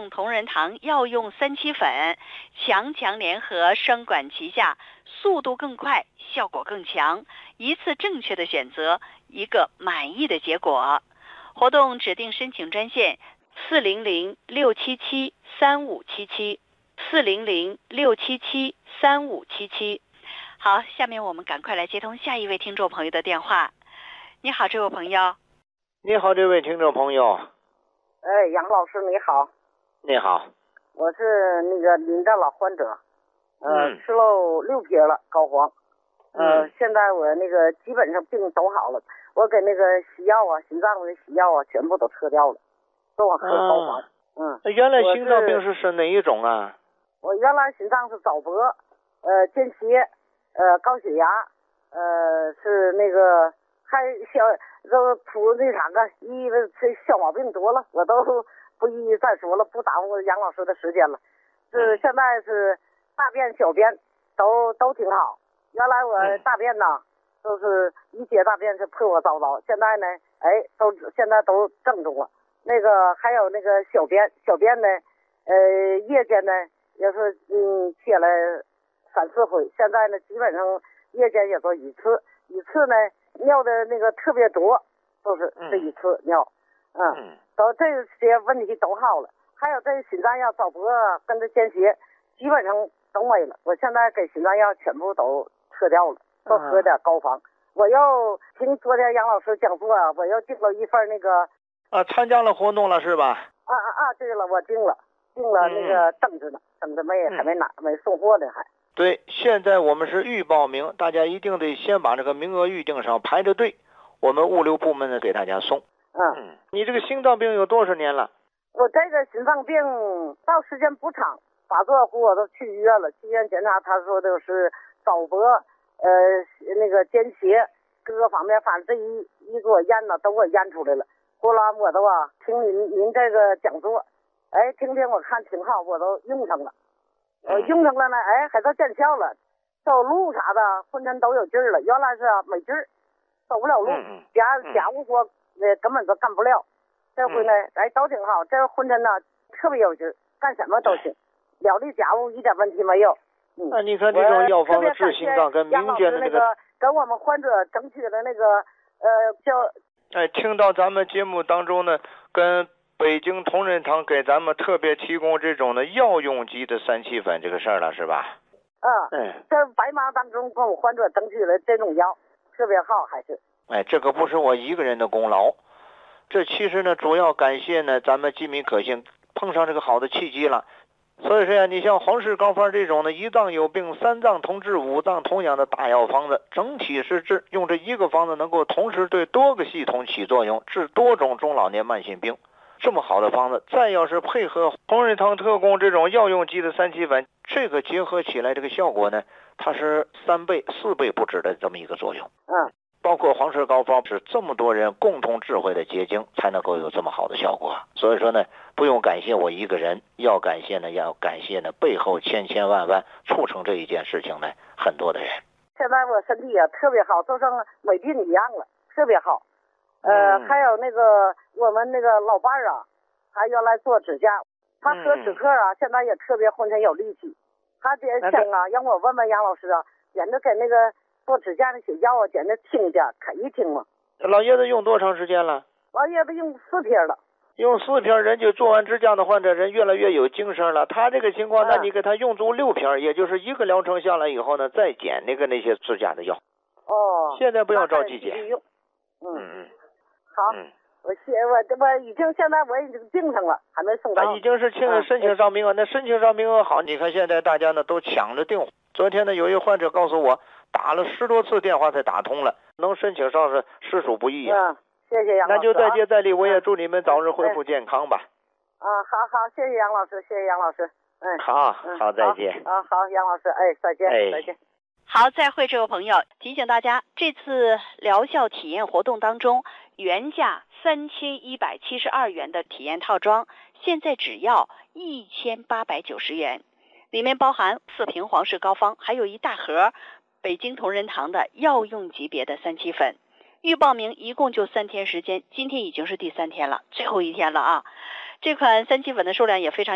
境同仁堂药用三七粉，强联合，双管齐下，速度更快，效果更强，一次正确的选择，一个满意的结果。活动指定申请专线400-677-3577，400-677-3577。好，下面我们赶快来接通下一位听众朋友的电话。你好，这位朋友。 你好，这位听众朋友。 杨老师你好。 你好。 我是那个您的老患者，吃了6瓶了膏肓，现在我那个基本上病都好了，我给那个洗药啊，心脏的洗药啊，全部都撤掉了，都我喝膏肓。 原来心脏病是哪一种啊？ 我原来心脏是早搏，间歇，高血压，是那个还都出那啥个，这小毛病多了，我都不一一再说了，不耽误杨老师的时间了。现在是大便小便都挺好，原来我大便呢都是一接大便是破破糟糟，现在呢现在都正中了。那个还有那个小便呢，夜间呢也是切了3、4回，现在呢基本上夜间也做一次呢，尿的那个特别多，都是这一次尿，都这些问题都好了。还有这心脏药早搏跟着间歇基本上都没了，我现在给心脏药全部都撤掉了，都喝点膏肓。我又听昨天杨老师讲座啊，我又订了一份那个参加了活动了是吧？ 对了，我订了那个等着呢，等着还没送货呢还。 对，现在我们是预报名，大家一定得先把这个名额预定上，排着队，我们物流部门呢给大家送。你这个心脏病有多少年了？ 我这个心脏病到时间不长，发作后我都去医院了，去医院检查，他说的是早搏，那个间歇各个方面，反正这一给我验呢，都给我验出来了。后来我都听您这个讲座，听我看挺好，我都用上了。用上了呢，还都见效了，走路啥的浑身都有劲儿了，原来是没劲儿，走不了路，家务活根本都干不了。这回呢，都挺好，这浑身呢特别有劲儿，干什么都行，料理家务一点问题没有。 那你看这种药方的治心脏跟民间的那个跟我们患者争取的那个听到咱们节目当中呢，跟北京同仁堂给咱们特别提供这种的药用级的三七粉这个事儿了是吧？ 在白忙当中跟我患者争取了这种药，特别好还是。 这个不是我一个人的功劳，这其实呢主要感谢呢咱们金民可信碰上这个好的契机了。所以说呀，你像黄氏膏肓这种的一脏有病三脏同治五脏同养的大药方子，整体是用这一个方子能够同时对多个系统起作用，治多种中老年慢性病。这么好的方子，再要是配合同仁堂特供这种药用级的三七粉，这个结合起来这个效果呢，它是3倍4倍不止的这么一个作用。包括黄氏膏肓是这么多人共同智慧的结晶，才能够有这么好的效果。所以说呢，不用感谢我一个人，要感谢呢背后千万促成这一件事情呢很多的人。 现在我身体也特别好，就像没病一样了，特别好。还有那个我们那个老伴儿啊，他原来做指甲，他喝止咳啊，现在也特别浑身有力气。他想让我问问杨老师啊，简直给那个做指甲那些药啊，简直听一下可以听吗？ 老爷子用多长时间了？ 老爷子用4瓶了。 用4瓶，人就做完指甲的患者人越来越有精神了。他这个情况，那你给他用足6瓶，也就是一个疗程下来以后呢，再减那些指甲的药。现在不要着急减。 好，我已经现在我已经订上了，还没送到。 已经是申请上名额，那申请上名额好，你看现在大家呢都抢着订。昨天呢有一个患者告诉我，打了10多次电话才打通了，能申请上是实属不易呀。 谢谢杨老师。 那就再接再厉，我也祝你们早日恢复健康吧。 好，谢谢杨老师，谢谢杨老师。 好，再见。 好，杨老师，再见，再见。 好，再会，这位朋友。提醒大家，这次疗效体验活动当中，原价3172元的体验套装，现在只要1890元，里面包含4瓶黄氏膏方，还有一大盒北京同仁堂的药用级别的三七粉。预报名一共就3天时间，今天已经是第3天了，最后一天了啊！这款三七粉的数量也非常